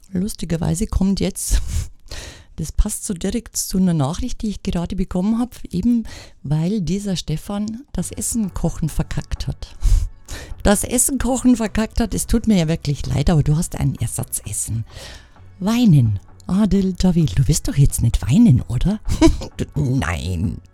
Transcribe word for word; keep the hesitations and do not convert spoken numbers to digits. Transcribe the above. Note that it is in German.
Lustigerweise kommt jetzt, das passt so direkt zu einer Nachricht, die ich gerade bekommen habe, eben weil dieser Stefan das Essen kochen verkackt hat. Das Essen kochen verkackt hat, es tut mir ja wirklich leid, aber du hast ein Ersatzessen. Weinen. Adel Tawil, du wirst doch jetzt nicht weinen, oder? Nein.